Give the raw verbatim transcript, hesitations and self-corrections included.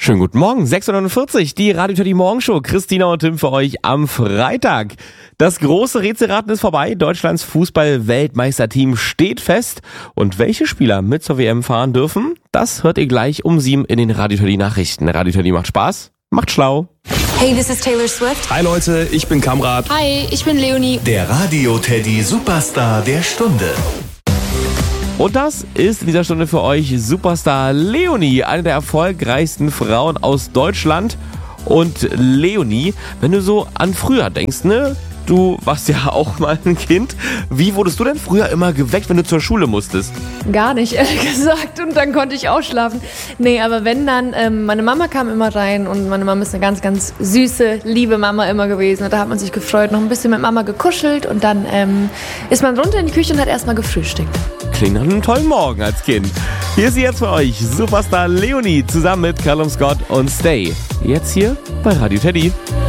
Schönen guten Morgen, sechs Uhr neunundvierzig, die Radio Teddy Morgenshow. Christina und Tim für euch am Freitag. Das große Rätselraten ist vorbei. Deutschlands Fußball-Weltmeisterteam steht fest. Und welche Spieler mit zur W M fahren dürfen, das hört ihr gleich um sieben in den Radio Teddy Nachrichten. Radio Teddy macht Spaß, macht schlau. Hey, this is Taylor Swift. Hi Leute, ich bin Kamrat. Hi, ich bin Leonie. Der Radio Teddy Superstar der Stunde. Und das ist in dieser Stunde für euch Superstar Leonie, eine der erfolgreichsten Frauen aus Deutschland. Und Leonie, wenn du so an früher denkst, ne? Du warst ja auch mal ein Kind. Wie wurdest du denn früher immer geweckt, wenn du zur Schule musstest? Gar nicht, ehrlich gesagt. Und dann konnte ich ausschlafen. Nee, aber wenn dann, ähm, meine Mama kam immer rein und meine Mama ist eine ganz, ganz süße, liebe Mama immer gewesen. Und da hat man sich gefreut, noch ein bisschen mit Mama gekuschelt und dann ähm, ist man runter in die Küche und hat erstmal gefrühstückt. Klingt nach einem tollen Morgen als Kind. Hier ist sie jetzt für euch, Superstar Leonie, zusammen mit Callum Scott und Stay. Jetzt hier bei Radio Teddy.